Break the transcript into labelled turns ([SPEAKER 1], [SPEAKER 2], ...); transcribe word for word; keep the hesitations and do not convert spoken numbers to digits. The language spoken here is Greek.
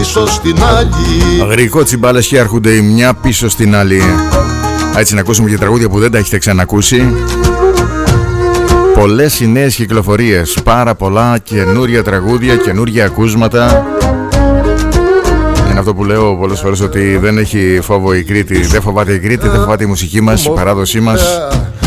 [SPEAKER 1] πίσω στην άλλη.
[SPEAKER 2] Γρικό τσιμπάλες και έρχονται η μια πίσω στην άλλη. Έτσι να ακούσουμε και τραγούδια που δεν τα έχετε ξανακούσει. Πολλές οι νέες κυκλοφορίες, πάρα πολλά καινούρια τραγούδια, καινούρια ακούσματα. Είναι αυτό που λέω πολλές φορές, ότι δεν έχει φόβο η Κρήτη. Δεν φοβάται η Κρήτη, δεν φοβάται η μουσική μας, η παράδοσή μας.